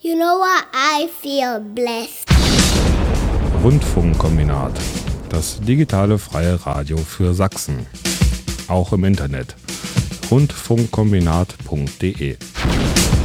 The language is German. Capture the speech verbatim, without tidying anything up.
You know what? I feel blessed. Rundfunkkombinat. Das digitale freie Radio für Sachsen. Auch im Internet. rundfunkkombinat punkt de